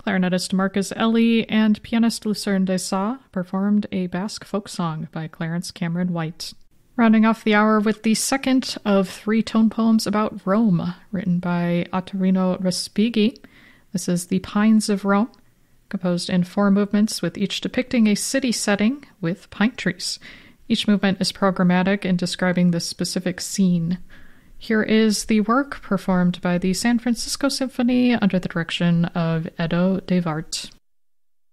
clarinetist Marcus Ellie and pianist Lucerne Dessau performed a Basque folk song by Clarence Cameron White. Rounding off the hour with the second of 3 tone poems about Rome, written by Ottorino Respighi. This is The Pines of Rome, composed in 4 movements, with each depicting a city setting with pine trees. Each movement is programmatic in describing the specific scene. Here is the work performed by the San Francisco Symphony under the direction of Edo de Wart.